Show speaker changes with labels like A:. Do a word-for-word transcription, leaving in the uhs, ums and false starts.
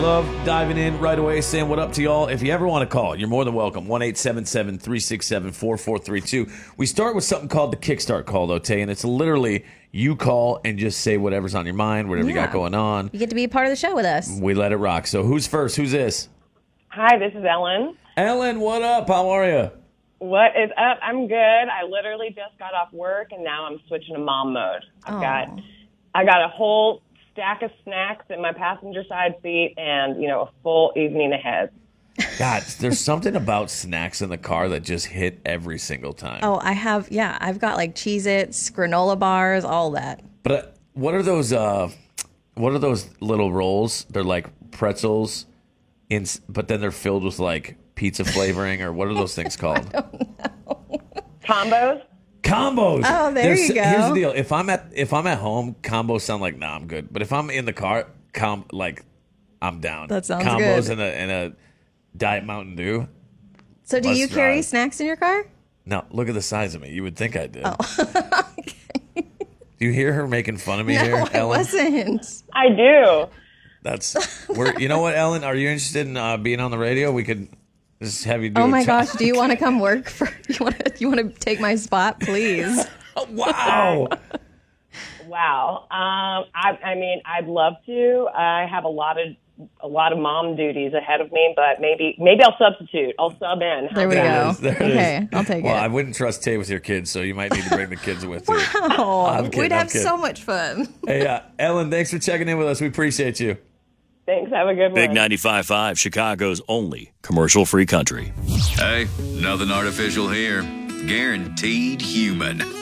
A: Love diving in right away, saying what up to y'all. If you ever want to call, you're more than welcome. one eight seven seven, three six seven, four four three two. We start with something called the Kickstart call, though, Tay, and it's literally you call and just say whatever's on your mind, whatever yeah. you got going on.
B: You get to be a part of the show with us.
A: We let it rock. So who's first? Who's this?
C: Hi, this is Ellen.
A: Ellen, what up? How are you?
C: What is up? I'm good. I literally just got off work, and now I'm switching to mom mode. I've
B: Aww.
C: got, I got a whole stack of snacks in my passenger side seat and, you know, a full evening ahead.
A: God, there's something about snacks in the car that just hit every single time.
B: Oh, I have, yeah, I've got like Cheez-Its, granola bars, all that.
A: But uh, what are those, uh, what are those little rolls? They're like pretzels, in, but then they're filled with like pizza flavoring, or what are those things called?
B: I don't know.
C: Combos?
A: Combos.
B: Oh, there
A: There's,
B: you go.
A: Here's the deal. If I'm at if I'm at home, combos sound like nah, I'm good. But if I'm in the car, com like I'm down.
B: That sounds
A: combos
B: good.
A: and a and a Diet Mountain Dew.
B: So do
A: Let's
B: you carry
A: drive.
B: snacks in your car?
A: No, look at the size of me. You would think I did.
B: Oh. Okay.
A: Do you hear her making fun of me
B: No,
A: here,
B: I
A: Ellen?
B: wasn't.
C: I do.
A: That's we're. You know what, Ellen? Are you interested in uh, being on the radio? We could just have you do.
B: Oh
A: a
B: my
A: talk.
B: gosh, do you want to come work for, you want to, you want to take my spot, please?
A: Wow.
C: Wow. Um, I, I mean, I'd love to. I have a lot of a lot of mom duties ahead of me, but maybe maybe I'll substitute. I'll sub in.
B: There we
A: There
B: go.
A: it is, there it
B: Okay,
A: is.
B: I'll take
A: well,
B: it.
A: I wouldn't trust Tay with your kids, so you might need to bring the kids with you.
B: Oh,
A: I'm kidding,
B: we'd
A: I'm
B: have
A: kidding.
B: so much fun.
A: Hey, uh, Ellen, thanks for checking in with us. We appreciate you.
C: Thanks. Have a good
D: Big
C: one.
D: ninety-five point five, Chicago's only commercial-free country.
E: Hey, nothing artificial here. Guaranteed human.